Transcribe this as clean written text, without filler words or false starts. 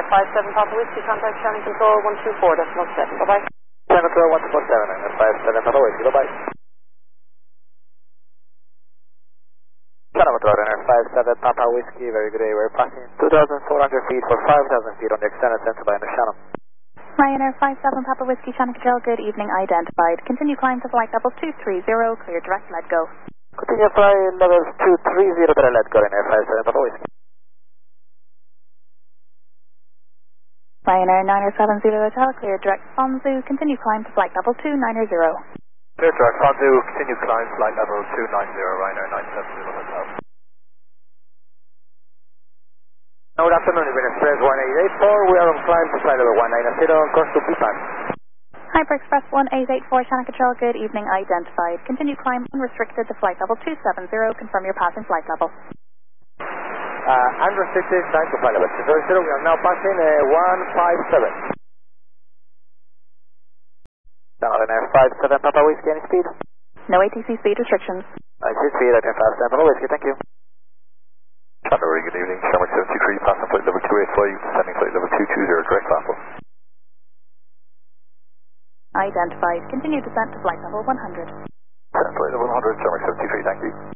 Ryanair 57 Papa Whiskey, contact Shannon Control 124.7. Bye-bye. Shannon Control 124.7, Ryanair 57 Papa Whiskey, bye-bye. Shannon Control, Ryanair 57 Papa Whiskey, very good day. We're passing 2,400 feet for 5,000 feet on the extended center line of Shannon. Ryanair 57 Papa Whiskey, Shannon Control, good evening, identified. Continue climb to flight level 230, clear direct, let go. Continue flight levels 230, direct, let go, Ryanair 57 Papa Whiskey. Ryanair 970 Hotel, clear direct Fonzu, continue climb to flight level 290. Clear direct Fonzu, continue climb flight level 290, Ryanair 970 Hotel. Good afternoon, Iberia Express 1884, we are on climb to flight level 190 on course to Pipan. Hyper Express 1884, Shannon Control, good evening, identified. Continue climb unrestricted to flight level 270, confirm your passing flight level. Unrestricted, time to flight level 270, we are now passing 157. Ryanair 57 Papa Whiskey, any speed? No ATC speed restrictions. I see speed, I can pass Papa Whiskey, thank you. Channel, very good evening, Shamrock 73, passing flight level 285, descending flight level 220, direct sample. Identified. Continue descent to flight level 100. Descent flight level 100, Shamrock 73, thank you.